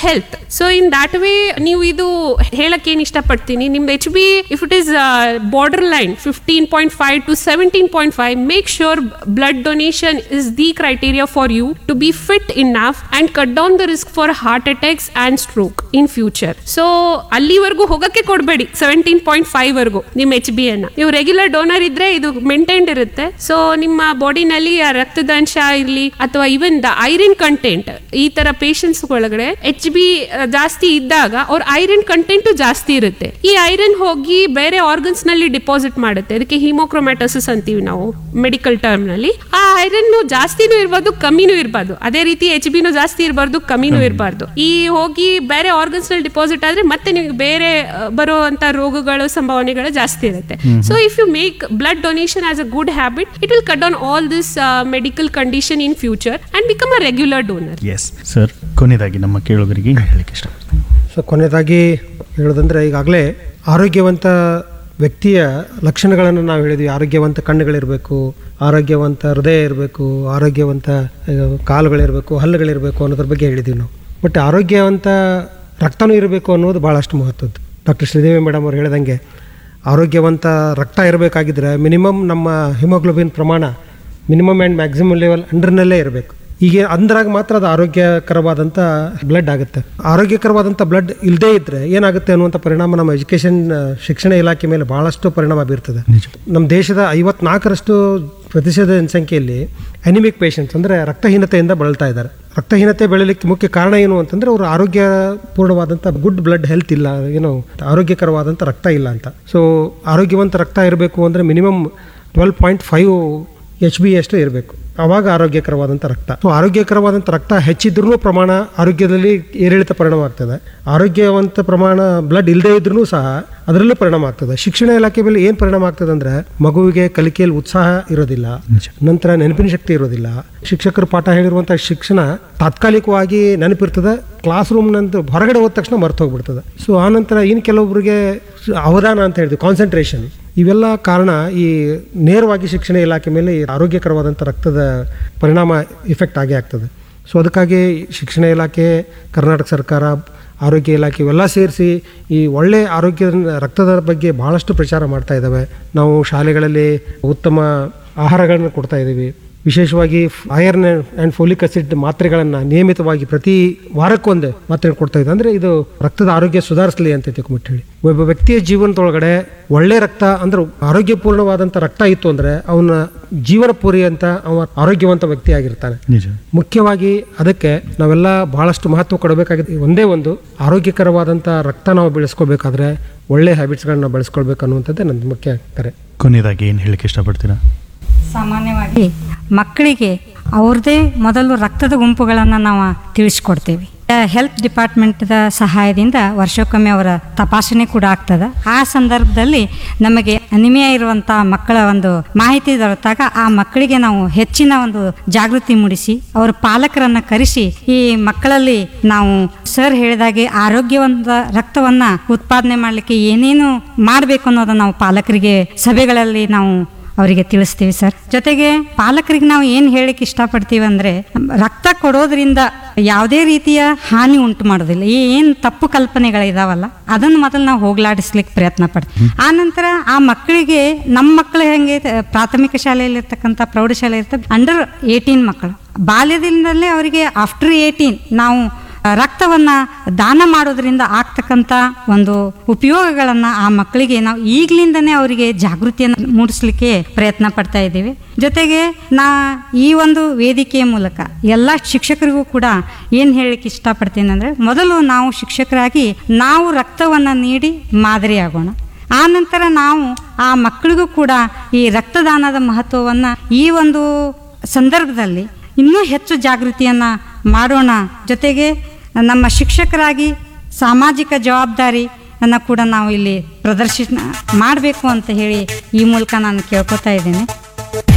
Health. So in that way ನೀವು ಇದು ಹೇಳಕ್ ಏನ್ ಇಷ್ಟಪಡ್ತೀನಿ, ನಿಮ್ದು HB if it is border line 15.5 to 17.5, make sure blood donation is the criteria for you to B fit enough and cut down the risk for heart attacks and stroke in future. So ಅಲ್ಲಿವರೆಗೂ ಹೋಗಕ್ಕೆ ಕೊಡಬೇಡಿ, 17.5 ವರೆಗೂ ನಿಮ್ಮ HB ಅನ್ನ. ನೀವು regular donor ಇದ್ರೆ ಇದು maintained ಇರುತ್ತೆ. ಸೊ ನಿಮ್ಮ ಬಾಡಿನಲ್ಲಿ ರಕ್ತದ ಅಂಶ ಇರ್ಲಿ ಅಥವಾ ಇವನ್ ದ ಐರನ್ ಕಂಟೆಂಟ್, ಈ ತರ ಪೇಷಂಟ್ಸ್ ಒಳಗಡೆ HB ಜಾಸ್ತಿ ಇದ್ದಾಗ ಅವ್ರ ಐರನ್ ಕಂಟೆಂಟ್ ಜಾಸ್ತಿ ಇರುತ್ತೆ. ಈ ಐರನ್ ಹೋಗಿ ಬೇರೆ ಆರ್ಗನ್ಸ್ ನಲ್ಲಿ ಡಿಪಾಸಿಟ್ ಮಾಡುತ್ತೆ. ಅದಕ್ಕೆ ಹಿಮೋಕ್ರೊಮ್ಯಾಟೋಸಿಸ್ ಅಂತೀವಿ ನಾವು ಮೆಡಿಕಲ್ ಟರ್ಮ್ ನಲ್ಲಿ. ಆ ಐರನ್ ಜಾಸ್ತಿನೂ ಇರಬಾರ್ದು, ಕಮ್ಮಿನೂ ಇರಬಾರ್ದು. ಅದೇ ರೀತಿ HB ಜಾಸ್ತಿ ಇರಬಾರ್ದು, ಕಮ್ಮಿನೂ ಇರಬಾರ್ದು. ಈ ಹೋಗಿ ಬೇರೆ ಆರ್ಗನ್ಸ್ ನಲ್ಲಿ ಡಿಪಾಸಿಟ್ ಆದ್ರೆ ಮತ್ತೆ ನಿಮ್ಗೆ ಬೇರೆ ಬರುವಂತ ರೋಗಗಳು ಸಂಭಾವನೆಗಳು ಜಾಸ್ತಿ ಇರುತ್ತೆ. So if you make blood donation as a good habit, it will cut down all this medical condition in future and become a regular donor. Yes sir, ಕೊನೆಯದಾಗಿ ನಮ್ಮ ಕೇಳುಗರಿಗೆ ಹೇಳಲಿಕ್ಕೆ ಇಷ್ಟಪಡ್ತೀನಿ. ಸೊ ಕೊನೆಯದಾಗಿ ಹೇಳೋದಂದ್ರೆ, ಈಗಾಗಲೇ ಆರೋಗ್ಯವಂತ ವ್ಯಕ್ತಿಯ ಲಕ್ಷಣಗಳನ್ನು ನಾವು ಹೇಳಿದ್ವಿ. ಆರೋಗ್ಯವಂತ ಕಣ್ಣುಗಳಿರಬೇಕು, ಆರೋಗ್ಯವಂತ ಹೃದಯ ಇರಬೇಕು, ಆರೋಗ್ಯವಂತ ಕಾಲುಗಳಿರಬೇಕು, ಹಲ್ಲುಗಳಿರಬೇಕು ಅನ್ನೋದ್ರ ಬಗ್ಗೆ ಹೇಳಿದ್ದೀವಿ ನಾವು. ಬಟ್ ಆರೋಗ್ಯವಂತ ರಕ್ತನೂ ಇರಬೇಕು ಅನ್ನೋದು ಭಾಳಷ್ಟು ಮಹತ್ವದ್ದು. ಡಾಕ್ಟರ್ ಶ್ರೀದೇವಿ ಮೇಡಮ್ ಅವ್ರು ಹೇಳಿದಂಗೆ ಆರೋಗ್ಯವಂತ ರಕ್ತ ಇರಬೇಕಾಗಿದ್ದರೆ ಮಿನಿಮಮ್ ನಮ್ಮ ಹಿಮೋಗ್ಲೋಬಿನ್ ಪ್ರಮಾಣ ಮಿನಿಮಮ್ ಆ್ಯಂಡ್ ಮ್ಯಾಕ್ಸಿಮಮ್ ಲೆವೆಲ್ ಅಂಡರ್ನಲ್ಲೇ ಇರಬೇಕು. ಈಗ ಅಂದ್ರಾಗ ಮಾತ್ರ ಅದು ಆರೋಗ್ಯಕರವಾದಂಥ ಬ್ಲಡ್ ಆಗುತ್ತೆ. ಆರೋಗ್ಯಕರವಾದಂಥ ಬ್ಲಡ್ ಇಲ್ಲದೇ ಇದ್ದರೆ ಏನಾಗುತ್ತೆ ಅನ್ನುವಂಥ ಪರಿಣಾಮ ನಮ್ಮ ಶಿಕ್ಷಣ ಇಲಾಖೆ ಮೇಲೆ ಭಾಳಷ್ಟು ಪರಿಣಾಮ ಬೀರ್ತದೆ. ನಮ್ಮ ದೇಶದ 54% ಜನಸಂಖ್ಯೆಯಲ್ಲಿ ಅನಿಮಿಕ್ ಪೇಷಂಟ್ಸ್ ಅಂದರೆ ರಕ್ತಹೀನತೆಯಿಂದ ಬಳಲ್ತಾ ಇದ್ದಾರೆ. ರಕ್ತಹೀನತೆ ಬೆಳಲಿಕ್ಕೆ ಮುಖ್ಯ ಕಾರಣ ಏನು ಅಂತಂದರೆ ಅವರು ಆರೋಗ್ಯಪೂರ್ಣವಾದಂಥ ಗುಡ್ ಬ್ಲಡ್ ಹೆಲ್ತ್ ಇಲ್ಲ, ಆರೋಗ್ಯಕರವಾದಂಥ ರಕ್ತ ಇಲ್ಲ ಅಂತ. ಸೊ ಆರೋಗ್ಯವಂತ ರಕ್ತ ಇರಬೇಕು ಅಂದರೆ ಮಿನಿಮಮ್ 12.5 HB ಅಷ್ಟು ಇರಬೇಕು, ಆವಾಗ ಆರೋಗ್ಯಕರವಾದಂಥ ರಕ್ತ. ಸೊ ಆರೋಗ್ಯಕರವಾದಂಥ ರಕ್ತ ಹೆಚ್ಚಿದ್ರೂ ಪ್ರಮಾಣ ಆರೋಗ್ಯದಲ್ಲಿ ಏರಿಳಿತ ಪರಿಣಾಮ ಆಗ್ತದೆ. ಆರೋಗ್ಯವಂತ ಪ್ರಮಾಣ ಬ್ಲಡ್ ಇಲ್ಲದೇ ಇದ್ರೂ ಸಹ ಅದರಲ್ಲೂ ಪರಿಣಾಮ ಆಗ್ತದೆ. ಶಿಕ್ಷಣ ಇಲಾಖೆ ಮೇಲೆ ಏನು ಪರಿಣಾಮ ಆಗ್ತದೆ ಅಂದರೆ, ಮಗುವಿಗೆ ಕಲಿಕೆಯಲ್ಲಿ ಉತ್ಸಾಹ ಇರೋದಿಲ್ಲ, ನಂತರ ನೆನಪಿನ ಶಕ್ತಿ ಇರೋದಿಲ್ಲ. ಶಿಕ್ಷಕರು ಪಾಠ ಹೇಳಿರುವಂಥ ಶಿಕ್ಷಣ ತಾತ್ಕಾಲಿಕವಾಗಿ ನೆನಪಿರ್ತದೆ, ಕ್ಲಾಸ್ ರೂಮ್ ನಂತರ ಹೊರಗಡೆ ಹೋದ ತಕ್ಷಣ ಮರ್ತು ಹೋಗ್ಬಿಡ್ತದೆ. ಸೊ ಆನಂತರ ಇನ್ನು ಕೆಲವೊಬ್ಬರಿಗೆ ಅವಧಾನ ಅಂತ ಹೇಳ್ತೀವಿ, ಕಾನ್ಸಂಟ್ರೇಷನ್, ಇವೆಲ್ಲ ಕಾರಣ ಈ ನೇರವಾಗಿ ಶಿಕ್ಷಣ ಇಲಾಖೆ ಮೇಲೆ ಈ ಆರೋಗ್ಯಕರವಾದಂಥ ರಕ್ತದ ಪರಿಣಾಮ ಇಫೆಕ್ಟ್ ಆಗೇ ಆಗ್ತದೆ. ಸೊ ಅದಕ್ಕಾಗಿ ಶಿಕ್ಷಣ ಇಲಾಖೆ, ಕರ್ನಾಟಕ ಸರ್ಕಾರ, ಆರೋಗ್ಯ ಇಲಾಖೆ ಇವೆಲ್ಲ ಸೇರಿಸಿ ಈ ಒಳ್ಳೆ ರಕ್ತದ ಬಗ್ಗೆ ಭಾಳಷ್ಟು ಪ್ರಚಾರ ಮಾಡ್ತಾ ಇದ್ದಾವೆ. ನಾವು ಶಾಲೆಗಳಲ್ಲಿ ಉತ್ತಮ ಆಹಾರಗಳನ್ನು ಕೊಡ್ತಾ ಇದ್ದೀವಿ. ವಿಶೇಷವಾಗಿ ಐರನ್ ಆ್ಯಂಡ್ ಫೋಲಿಕ್ ಆಸಿಡ್ ಮಾತ್ರೆಗಳನ್ನು ನಿಯಮಿತವಾಗಿ ಪ್ರತಿ ವಾರಕ್ಕೊಂದು ಮಾತ್ರೆ ಕೊಡ್ತಾ ಇದೆ. ಅಂದರೆ ಇದು ರಕ್ತದ ಆರೋಗ್ಯ ಸುಧಾರಿಸಲಿ ಅಂತ ತಿಳ್ಕೊಂಬಿಟ್ಟು ಹೇಳಿ, ಒಬ್ಬ ವ್ಯಕ್ತಿಯ ಜೀವನದೊಳಗಡೆ ಒಳ್ಳೆ ರಕ್ತ ಅಂದ್ರೆ ಆರೋಗ್ಯಪೂರ್ಣವಾದಂಥ ರಕ್ತ ಇತ್ತು ಅಂದರೆ ಅವನ ಜೀವನ ಪೂರಿ ಅಂತ ಅವ ಆರೋಗ್ಯವಂತ ವ್ಯಕ್ತಿ ಆಗಿರ್ತಾನೆ. ಮುಖ್ಯವಾಗಿ ಅದಕ್ಕೆ ನಾವೆಲ್ಲ ಬಹಳಷ್ಟು ಮಹತ್ವ ಕೊಡಬೇಕಾಗಿದೆ. ಒಂದೇ ಒಂದು ಆರೋಗ್ಯಕರವಾದಂಥ ರಕ್ತ ನಾವು ಬೆಳೆಸ್ಕೋಬೇಕಾದ್ರೆ ಒಳ್ಳೆ ಹ್ಯಾಬಿಟ್ಸ್ಗಳನ್ನ ಬೆಳೆಸ್ಕೊಳ್ಬೇಕು ಅನ್ನುವಂಥದ್ದೇ ನನ್ನ ಮುಖ್ಯ ಕರೆ. ಕೊನೆಯದಾಗಿ ಏನು ಹೇಳಕ್ಕೆ ಇಷ್ಟಪಡ್ತೀರಾ? ಸಾಮಾನ್ಯವಾಗಿ ಮಕ್ಕಳಿಗೆ ಅವ್ರದ್ದೇ ಮೊದಲು ರಕ್ತದ ಗುಂಪುಗಳನ್ನು ನಾವು ತಿಳಿಸ್ಕೊಡ್ತೇವೆ. ಹೆಲ್ತ್ ಡಿಪಾರ್ಟ್ಮೆಂಟ್ದ ಸಹಾಯದಿಂದ ವರ್ಷಕ್ಕೊಮ್ಮೆ ಅವರ ತಪಾಸಣೆ ಕೂಡ ಆಗ್ತದೆ. ಆ ಸಂದರ್ಭದಲ್ಲಿ ನಮಗೆ ಅನಿಮಿಯಾ ಇರುವಂಥ ಮಕ್ಕಳ ಒಂದು ಮಾಹಿತಿ ದೊರೆತಾಗ ಆ ಮಕ್ಕಳಿಗೆ ನಾವು ಹೆಚ್ಚಿನ ಒಂದು ಜಾಗೃತಿ ಮೂಡಿಸಿ ಅವರ ಪಾಲಕರನ್ನು ಕರೆಸಿ ಈ ಮಕ್ಕಳಲ್ಲಿ ನಾವು ಸರ್ ಹೇಳಿದಾಗೆ ಆರೋಗ್ಯವಂತ ರಕ್ತವನ್ನು ಉತ್ಪಾದನೆ ಮಾಡಲಿಕ್ಕೆ ಏನೇನು ಮಾಡಬೇಕು ಅನ್ನೋದನ್ನು ನಾವು ಪಾಲಕರಿಗೆ ಸಭೆಗಳಲ್ಲಿ ನಾವು ಅವರಿಗೆ ತಿಳಿಸ್ತೀವಿ ಸರ್. ಜೊತೆಗೆ ಪಾಲಕರಿಗೆ ನಾವು ಏನು ಹೇಳಕ್ಕೆ ಇಷ್ಟಪಡ್ತೀವಿ ಅಂದರೆ, ರಕ್ತ ಕೊಡೋದ್ರಿಂದ ಯಾವುದೇ ರೀತಿಯ ಹಾನಿ ಉಂಟು ಮಾಡೋದಿಲ್ಲ. ಏನು ತಪ್ಪು ಕಲ್ಪನೆಗಳಿದಾವಲ್ಲ ಅದನ್ನು ಮೊದಲು ನಾವು ಹೋಗ್ಲಾಡಿಸ್ಲಿಕ್ಕೆ ಪ್ರಯತ್ನ ಪಡ್ತೀವಿ. ಆ ನಂತರ ಆ ಮಕ್ಕಳಿಗೆ, ನಮ್ಮ ಮಕ್ಕಳು ಹೆಂಗೆ ಪ್ರಾಥಮಿಕ ಶಾಲೆಯಲ್ಲಿರ್ತಕ್ಕಂಥ ಪ್ರೌಢಶಾಲೆ ಇರ್ತದೆ, ಅಂಡರ್ 18 ಮಕ್ಕಳು ಬಾಲ್ಯದಿಂದಲೇ ಅವರಿಗೆ ಆಫ್ಟರ್ 18 ನಾವು ರಕ್ತವನ್ನು ದಾನ ಮಾಡೋದ್ರಿಂದ ಆಗ್ತಕ್ಕಂಥ ಒಂದು ಉಪಯೋಗಗಳನ್ನು ಆ ಮಕ್ಕಳಿಗೆ ನಾವು ಈಗಲಿಂದನೇ ಅವರಿಗೆ ಜಾಗೃತಿಯನ್ನು ಮೂಡಿಸ್ಲಿಕ್ಕೆ ಪ್ರಯತ್ನ ಪಡ್ತಾ ಇದ್ದೀವಿ. ಜೊತೆಗೆ ಈ ಒಂದು ವೇದಿಕೆಯ ಮೂಲಕ ಎಲ್ಲ ಶಿಕ್ಷಕರಿಗೂ ಕೂಡ ಏನು ಹೇಳಲಿಕ್ಕೆ ಇಷ್ಟಪಡ್ತೀನಿ ಅಂದರೆ, ಮೊದಲು ನಾವು ಶಿಕ್ಷಕರಾಗಿ ನಾವು ರಕ್ತವನ್ನು ನೀಡಿ ಮಾದರಿಯಾಗೋಣ. ಆ ನಂತರ ನಾವು ಆ ಮಕ್ಕಳಿಗೂ ಕೂಡ ಈ ರಕ್ತದಾನದ ಮಹತ್ವವನ್ನು ಈ ಒಂದು ಸಂದರ್ಭದಲ್ಲಿ ಇನ್ನೂ ಹೆಚ್ಚು ಜಾಗೃತಿಯನ್ನು ಮಾಡೋಣ. ಜೊತೆಗೆ ನಮ್ಮ ಶಿಕ್ಷಕರಾಗಿ ಸಾಮಾಜಿಕ ಜವಾಬ್ದಾರಿಯನ್ನು ಕೂಡ ನಾವು ಇಲ್ಲಿ ಪ್ರದರ್ಶನ ಮಾಡಬೇಕು ಅಂತ ಹೇಳಿ ಈ ಮೂಲಕ ನಾನು ಕೇಳ್ಕೊತಾ ಇದ್ದೇನೆ.